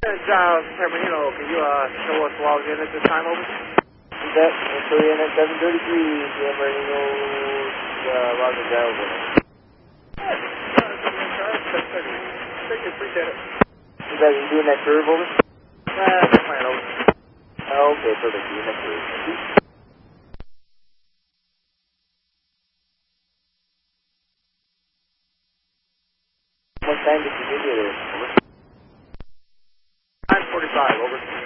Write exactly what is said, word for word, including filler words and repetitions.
Uh, Hermanino, can you uh, show us logged in at this time, over? That, so in at seven thirty-three, San Bernardino, uh, logged in, over. Thank you, appreciate it. You guys are doing that curve, over? Uh, that's fine, over. Oh, okay, perfect, doing that curve. What time did you get here? Over. nine forty-five, over.